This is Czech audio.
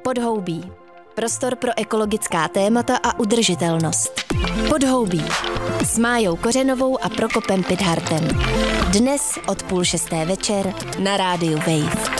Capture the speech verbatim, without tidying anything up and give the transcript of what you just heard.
Podhoubí. Prostor pro ekologická témata a udržitelnost. Podhoubí. S Májou Kořenovou a Prokopem Pidhartem. Dnes od půl šesté večer na rádiu Wave.